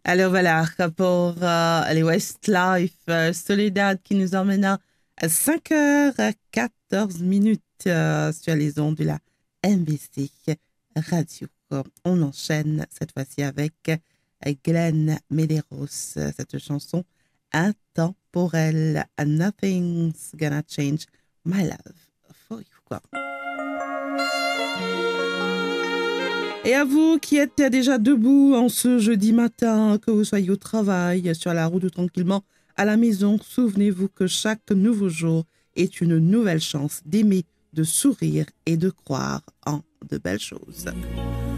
Alors voilà, pour les Westlife, Soledad qui nous emmène à 5h14 sur les ondes de la MBC Radio. On enchaîne cette fois-ci avec Glenn Medeiros, cette chanson intemporelle. Nothing's gonna change my love for you. Et à vous qui êtes déjà debout en ce jeudi matin, que vous soyez au travail, sur la route ou tranquillement à la maison, souvenez-vous que chaque nouveau jour est une nouvelle chance d'aimer, de sourire et de croire en de belles choses.